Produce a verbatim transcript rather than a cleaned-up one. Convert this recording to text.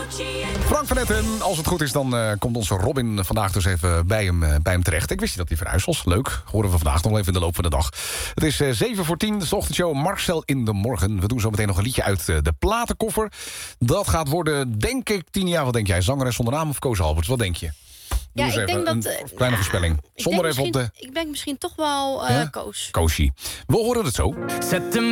Frank van Etten, als het goed is, dan uh, komt onze Robin vandaag dus even bij hem, uh, bij hem terecht. Ik wist niet dat hij verhuisd was. Leuk, horen we vandaag nog even in de loop van de dag. Het is uh, zeven voor tien, de ochtendshow Marcel in de morgen. We doen zo meteen nog een liedje uit uh, de platenkoffer. Dat gaat worden, denk ik, tien jaar. Wat denk jij, zangeres zonder naam of Koos Alberts? Wat denk je? Ja, ik denk dat... Een kleine ja, voorspelling. Zonder even op de... Ik denk misschien toch wel uh, ja? Koos. Koosie. We horen het zo. Zet hem